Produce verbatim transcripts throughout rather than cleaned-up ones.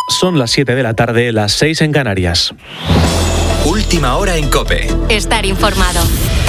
Son las siete de la tarde, las seis en Canarias. Última hora en COPE. Estar informado.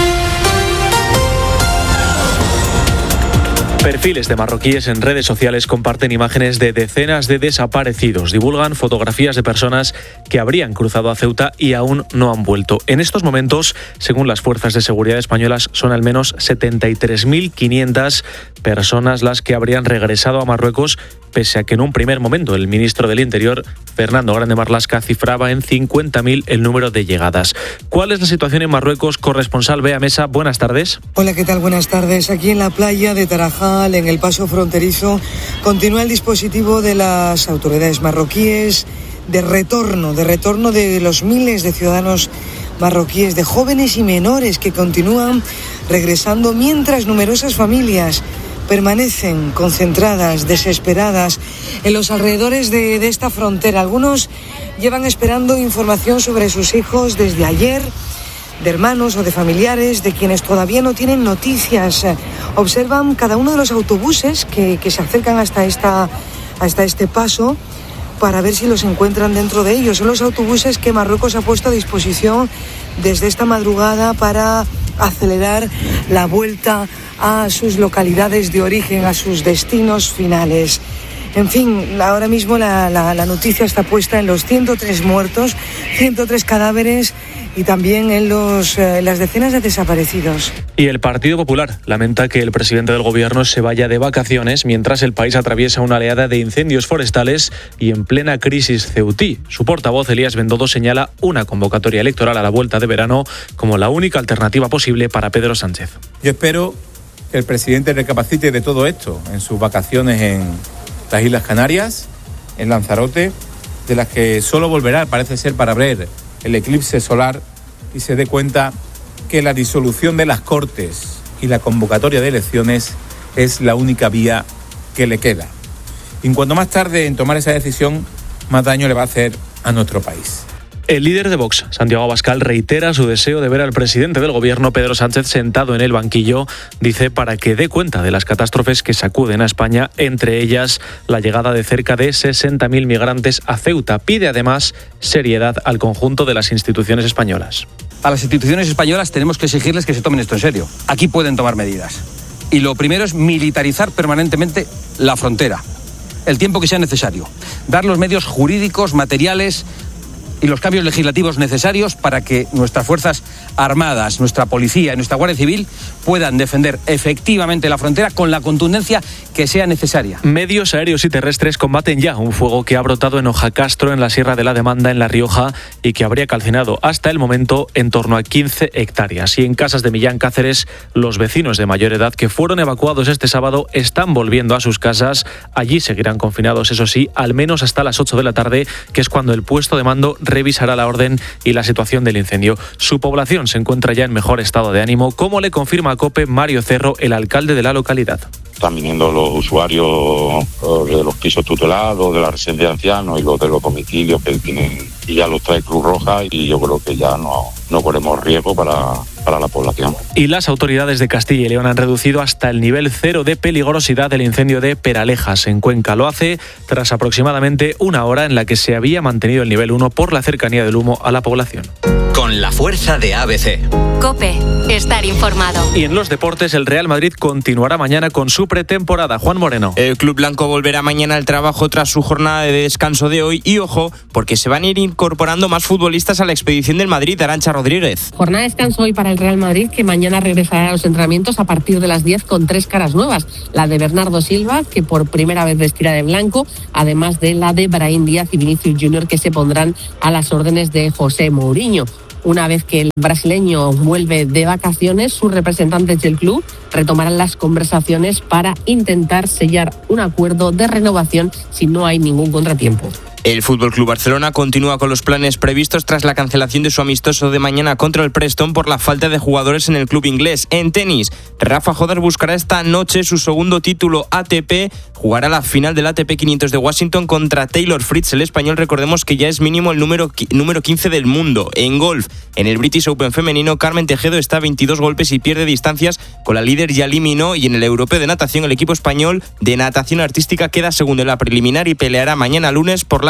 Perfiles de marroquíes en redes sociales comparten imágenes de decenas de desaparecidos. Divulgan fotografías de personas que habrían cruzado a Ceuta y aún no han vuelto. En estos momentos, según las fuerzas de seguridad españolas, son al menos setenta y tres mil quinientas personas las que habrían regresado a Marruecos, pese a que en un primer momento el ministro del Interior, Fernando Grande Marlaska, cifraba en cincuenta mil el número de llegadas. ¿Cuál es la situación en Marruecos? Corresponsal Bea Mesa, buenas tardes. Hola, ¿qué tal? Buenas tardes. Aquí en la playa de Tarajal, en el paso fronterizo, continúa el dispositivo de las autoridades marroquíes de retorno, de retorno de los miles de ciudadanos marroquíes, de jóvenes y menores que continúan regresando, mientras numerosas familias permanecen concentradas, desesperadas, en los alrededores de, de esta frontera. Algunos llevan esperando información sobre sus hijos desde ayer, de hermanos o de familiares, de quienes todavía no tienen noticias. Observan cada uno de los autobuses que, que se acercan hasta, esta, hasta este paso para ver si los encuentran dentro de ellos. Son los autobuses que Marruecos ha puesto a disposición desde esta madrugada para acelerar la vuelta a sus localidades de origen, a sus destinos finales. En fin, ahora mismo la, la, la noticia está puesta en los ciento tres muertos, ciento tres cadáveres y también en los, eh, las decenas de desaparecidos. Y el Partido Popular lamenta que el presidente del gobierno se vaya de vacaciones mientras el país atraviesa una oleada de incendios forestales y en plena crisis ceutí. Su portavoz, Elías Bendodo, señala una convocatoria electoral a la vuelta de verano como la única alternativa posible para Pedro Sánchez. Yo espero que el presidente recapacite de todo esto en sus vacaciones en las Islas Canarias, en Lanzarote, de las que solo volverá, parece ser, para ver el eclipse solar y se dé cuenta que la disolución de las Cortes y la convocatoria de elecciones es la única vía que le queda. Y en cuanto más tarde en tomar esa decisión, más daño le va a hacer a nuestro país. El líder de Vox, Santiago Abascal, reitera su deseo de ver al presidente del gobierno, Pedro Sánchez, sentado en el banquillo, dice, para que dé cuenta de las catástrofes que sacuden a España, entre ellas la llegada de cerca de sesenta mil migrantes a Ceuta. Pide además seriedad al conjunto de las instituciones españolas. A las instituciones españolas tenemos que exigirles que se tomen esto en serio. Aquí pueden tomar medidas. Y lo primero es militarizar permanentemente la frontera, el tiempo que sea necesario. Dar los medios jurídicos, materiales y los cambios legislativos necesarios para que nuestras Fuerzas Armadas, nuestra Policía y nuestra Guardia Civil puedan defender efectivamente la frontera con la contundencia que sea necesaria. Medios aéreos y terrestres combaten ya un fuego que ha brotado en Ojacastro, en la Sierra de la Demanda, en La Rioja, y que habría calcinado hasta el momento en torno a quince hectáreas. Y en Casas de Millán, Cáceres, los vecinos de mayor edad que fueron evacuados este sábado están volviendo a sus casas. Allí seguirán confinados, eso sí, al menos hasta las ocho de la tarde, que es cuando el puesto de mando revisará la orden y la situación del incendio. Su población se encuentra ya en mejor estado de ánimo, como le confirma a COPE Mario Cerro, el alcalde de la localidad. Están viniendo los usuarios de los pisos tutelados, de la residencia de ancianos y los de los domicilios que tienen, y ya los trae Cruz Roja, y yo creo que ya no, no corremos riesgo para, para la población. Y las autoridades de Castilla y León han reducido hasta el nivel cero de peligrosidad del incendio de Peralejas, en Cuenca. Lo hace tras aproximadamente una hora en la que se había mantenido el nivel uno por la cercanía del humo a la población. Con la fuerza de A B C. COPE, estar informado. Y en los deportes, el Real Madrid continuará mañana con su pretemporada. Juan Moreno. El club blanco volverá mañana al trabajo tras su jornada de descanso de hoy. Y ojo, porque se van a ir incorporando más futbolistas a la expedición del Madrid. Arantxa Rodríguez. Jornada de descanso hoy para el Real Madrid, que mañana regresará a los entrenamientos a partir de las diez con tres caras nuevas. La de Bernardo Silva, que por primera vez vestirá de blanco, además de la de Brahim Díaz y Vinicius Junior, que se pondrán a las órdenes de José Mourinho. Una vez que el brasileño vuelve de vacaciones, sus representantes del club retomarán las conversaciones para intentar sellar un acuerdo de renovación si no hay ningún contratiempo. El F C Barcelona continúa con los planes previstos tras la cancelación de su amistoso de mañana contra el Preston por la falta de jugadores en el club inglés. En tenis, Rafa Nadal buscará esta noche su segundo título A T P. Jugará la final del A T P quinientos de Washington contra Taylor Fritz. El español, recordemos que ya es mínimo el número, número quince del mundo. En golf, en el British Open femenino, Carmen Tejedo está a veintidós golpes y pierde distancias con la líder Yali Minó. Y en el europeo de natación, el equipo español de natación artística queda segundo en la preliminar y peleará mañana lunes por las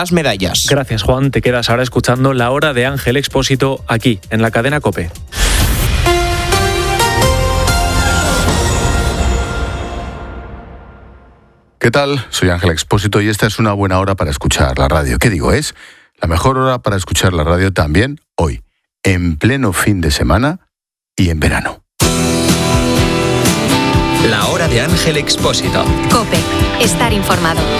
nuevas medallas. Gracias, Juan. Te quedas ahora escuchando La Hora de Ángel Expósito aquí, en la cadena COPE. ¿Qué tal? Soy Ángel Expósito y esta es una buena hora para escuchar la radio. ¿Qué digo? Es la mejor hora para escuchar la radio también hoy, en pleno fin de semana y en verano. La Hora de Ángel Expósito. COPE. Estar informado.